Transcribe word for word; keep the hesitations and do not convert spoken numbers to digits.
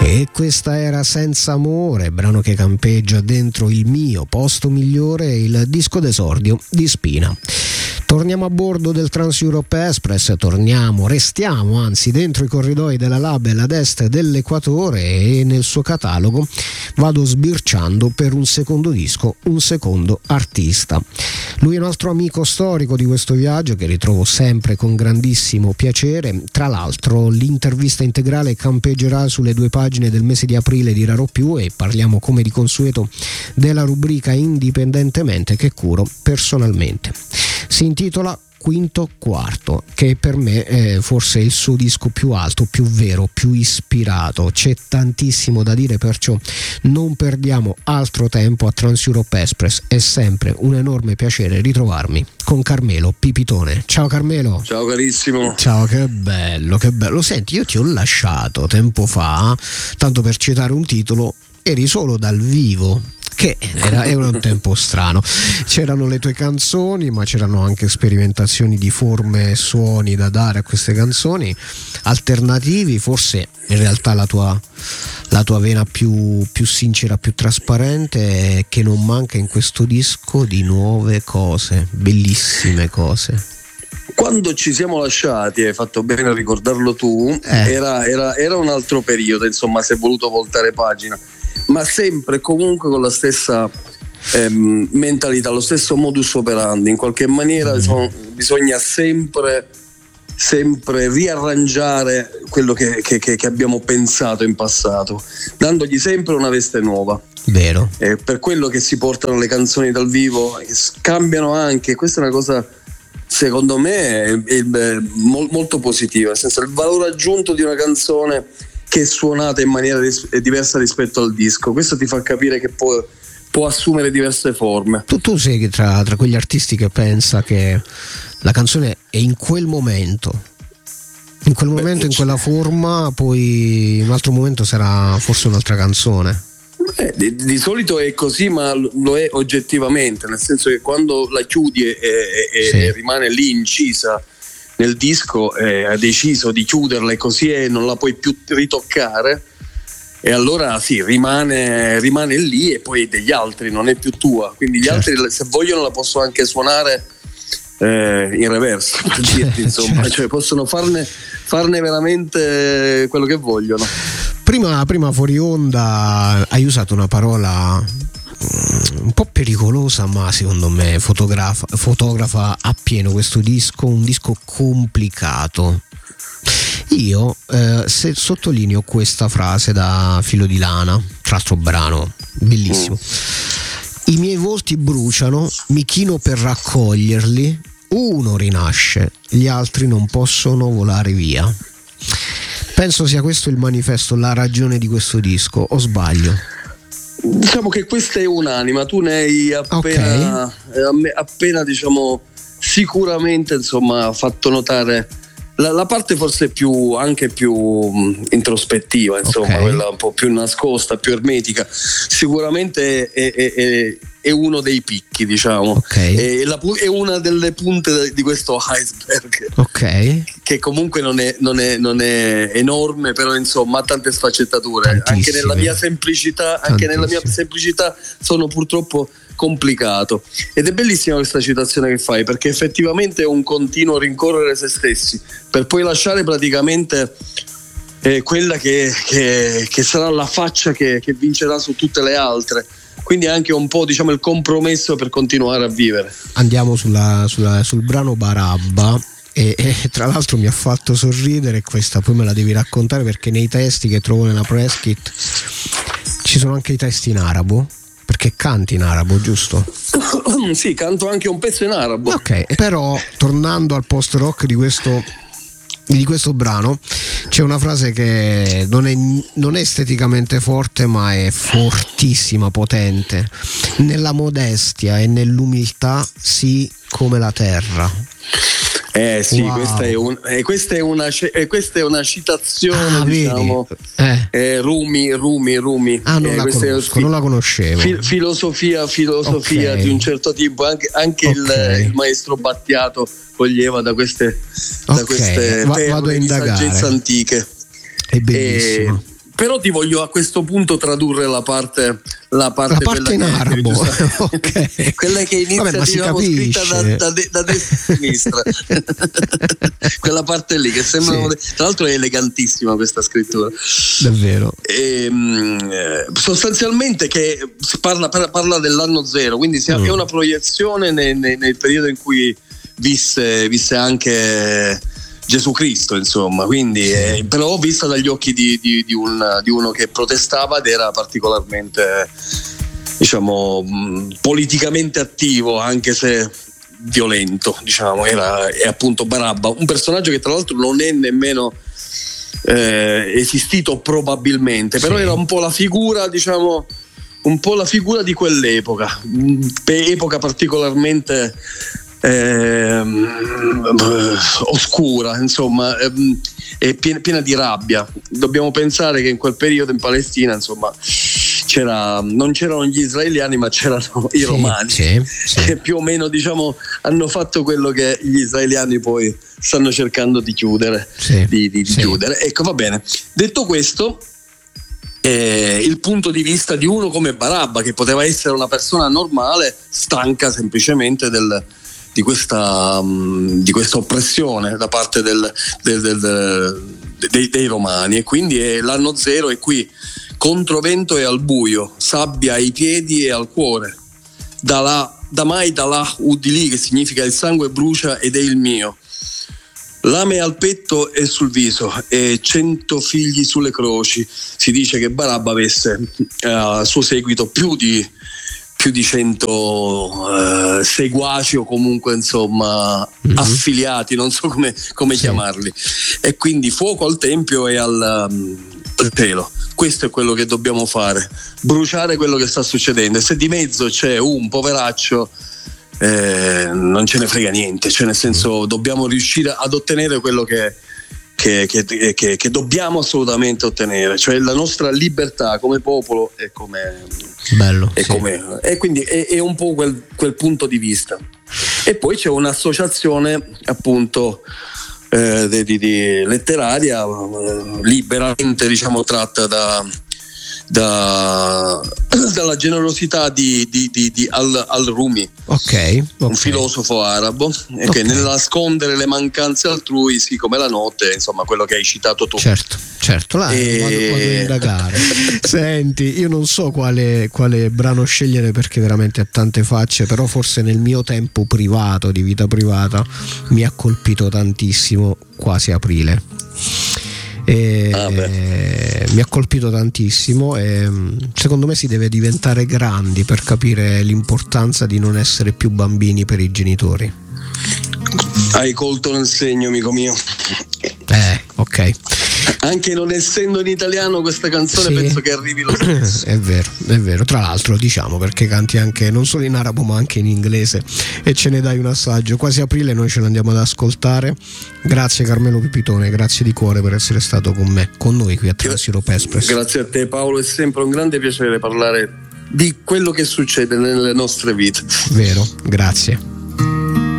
E questa era Senza Amore, brano che campeggia dentro il mio posto migliore, il disco d'esordio di Spina. Torniamo a bordo del Trans Europe Express, torniamo, restiamo anzi dentro i corridoi della Label ad est dell'equatore e nel suo catalogo vado sbirciando per un secondo disco, un secondo artista. Lui è un altro amico storico di questo viaggio che ritrovo sempre con grandissimo piacere. Tra l'altro l'intervista integrale campeggerà sulle due pagine del mese di aprile di Raro Più e parliamo come di consueto della rubrica Indipendentemente che curo personalmente. Si intitola Quinto Quarto, che per me è forse il suo disco più alto, più vero, più ispirato. C'è tantissimo da dire, perciò non perdiamo altro tempo. A Trans Europe Express è sempre un enorme piacere ritrovarmi con Carmelo Pipitone. Ciao Carmelo. Ciao carissimo. Ciao, che bello, che bello. Senti, io ti ho lasciato tempo fa, tanto per citare un titolo, eri solo dal vivo, che era, era un tempo strano. C'erano le tue canzoni, ma c'erano anche sperimentazioni di forme e suoni da dare a queste canzoni, alternativi. Forse in realtà la tua, la tua vena più, più sincera, più trasparente, che non manca in questo disco, di nuove cose, bellissime cose. Quando ci siamo lasciati, hai fatto bene a ricordarlo tu, eh. era, era, era un altro periodo, insomma, si è voluto voltare pagina, ma sempre comunque con la stessa ehm, mentalità, lo stesso modus operandi. In qualche maniera mm. so, bisogna sempre sempre riarrangiare quello che, che, che abbiamo pensato in passato, dandogli sempre una veste nuova. Vero. Eh, per quello che si portano le canzoni dal vivo, cambiano anche. Questa è una cosa, secondo me, è, è, è molto positiva, nel senso, il valore aggiunto di una canzone che è suonata in maniera ris- diversa rispetto al disco. Questo ti fa capire che può, può assumere diverse forme. Tu, tu sei tra, tra quegli artisti che pensa che la canzone è in quel momento, in quel momento, Beh, in quella forma, poi in un altro momento sarà forse un'altra canzone. Eh, di, di solito è così, ma lo è oggettivamente, nel senso che quando la chiudi e, e, sì. e rimane lì incisa nel disco, eh, hai deciso di chiuderla e così e non la puoi più ritoccare, e allora sì, rimane, rimane lì e poi degli altri, non è più tua. Quindi gli certo. altri, se vogliono, la possono anche suonare eh, in reverso, per certo. dirti, insomma, certo. cioè possono farne, farne veramente quello che vogliono. Prima, prima fuori onda hai usato una parola un po' pericolosa, ma secondo me fotografa, fotografa appieno questo disco, un disco complicato. Io eh, se sottolineo questa frase da Filo di Lana, tra l'altro brano bellissimo. I miei volti bruciano, mi chino per raccoglierli, uno rinasce, gli altri non possono volare via. Penso sia questo il manifesto, la ragione di questo disco, o sbaglio? Diciamo che questa è un'anima, tu ne hai appena, okay. appena diciamo sicuramente, insomma, fatto notare la, la parte forse più anche più mh, introspettiva, insomma, okay. quella un po' più nascosta, più ermetica. Sicuramente è, è, è, è uno dei picchi, diciamo, okay. è, la, è una delle punte di questo iceberg, okay. che comunque non è, non, è, non è enorme, però insomma ha tante sfaccettature. Tantissime. Anche nella mia semplicità, anche nella mia semplicità sono purtroppo complicato. Ed è bellissima questa citazione che fai, perché effettivamente è un continuo rincorrere se stessi per poi lasciare praticamente eh, quella che, che, che sarà la faccia che, che vincerà su tutte le altre. Quindi è anche un po', diciamo, il compromesso per continuare a vivere. Andiamo sulla, sulla, sul brano Barabba. E, e tra l'altro mi ha fatto sorridere questa, poi me la devi raccontare, perché nei testi che trovo nella press kit ci sono anche i testi in arabo, perché canti in arabo, giusto? Sì, canto anche un pezzo in arabo. Ok, però tornando al post rock di questo di questo brano c'è una frase che non è, non è esteticamente forte, ma è fortissima, potente. Nella modestia e nell'umiltà sì, come la terra. Eh sì, wow. questa, è un, eh, questa, è una, eh, questa è una citazione, ah, diciamo, eh. Eh, Rumi, Rumi, Rumi. Ah, non, eh, la, conosco, fi- non la conoscevo. Fi- filosofia, filosofia okay. di un certo tipo. Anche, anche okay. il, il maestro Battiato coglieva da queste, okay. da queste Va, perle di saggezza antiche. È bellissimo. E, però ti voglio a questo punto tradurre la parte la parte, la parte in arabo, okay. Quella che inizia Vabbè, diciamo scritta da, da, da destra a sinistra. Quella parte lì che sembra, sì. Tra l'altro è elegantissima questa scrittura, davvero. E, sostanzialmente che parla, parla dell'anno zero, quindi si ha, mm. è una proiezione nel, nel periodo in cui visse, visse anche Gesù Cristo, insomma, quindi sì. eh, però vista dagli occhi di, di, di, un, di uno che protestava ed era particolarmente, diciamo, mh, politicamente attivo, anche se violento, diciamo, era è appunto Barabba, un personaggio che tra l'altro non è nemmeno eh, esistito probabilmente, però sì. Era un po' la figura, diciamo, un po' la figura di quell'epoca, epoca particolarmente Eh, oscura, insomma, ehm, è piena, piena di rabbia. Dobbiamo pensare che in quel periodo in Palestina, insomma, c'era, non c'erano gli israeliani, ma c'erano i romani, sì, sì, che più o meno, diciamo, hanno fatto quello che gli israeliani poi stanno cercando di chiudere, sì, di, di, di sì. chiudere. Ecco, va bene. Detto questo, eh, il punto di vista di uno come Barabba, che poteva essere una persona normale, stanca semplicemente del di questa um, di questa oppressione da parte del, del, del, del, dei, dei romani, e quindi è l'anno zero, e qui controvento e al buio, sabbia ai piedi e al cuore, da là, da mai da là udili, che significa il sangue brucia ed è il mio, lame al petto e sul viso e cento figli sulle croci. Si dice che Barabba avesse eh, a suo seguito più di più di cento eh, seguaci, o comunque, insomma, mm-hmm. affiliati, non so come, come sì. chiamarli, e quindi fuoco al tempio e al, um, al cielo. Questo è quello che dobbiamo fare, bruciare quello che sta succedendo, e se di mezzo c'è un poveraccio, eh, non ce ne frega niente, cioè nel senso mm. dobbiamo riuscire ad ottenere quello che Che, che, che, che dobbiamo assolutamente ottenere, cioè la nostra libertà come popolo e come bello, e, sì. come, e quindi è, è un po' quel, quel punto di vista. E poi c'è un'associazione appunto eh, di, di, di letteraria eh, liberamente, diciamo, tratta da Da, dalla generosità di, di, di, di Al, Al-Rumi, okay, okay. un filosofo arabo, e okay. che nel nascondere le mancanze altrui, sì, come la notte, insomma, quello che hai citato tu. Certo, certo, là e... vado, vado a indagare. Senti, io non so quale, quale brano scegliere, perché veramente ha tante facce, però forse nel mio tempo privato, di vita privata, mi ha colpito tantissimo Quasi aprile. E ah mi ha colpito tantissimo, e secondo me si deve diventare grandi per capire l'importanza di non essere più bambini per i genitori. Hai colto nel segno, amico mio. Eh, ok. Anche non essendo in italiano questa canzone, sì. Penso che arrivi lo stesso. È vero, è vero. Tra l'altro, diciamo, perché canti anche non solo in arabo ma anche in inglese, e ce ne dai un assaggio. Quasi aprile, noi ce l'andiamo ad ascoltare. Grazie Carmelo Pipitone, grazie di cuore per essere stato con me, con noi qui a Trans-Europe Express. Grazie a te Paolo, è sempre un grande piacere parlare di quello che succede nelle nostre vite. Vero, grazie.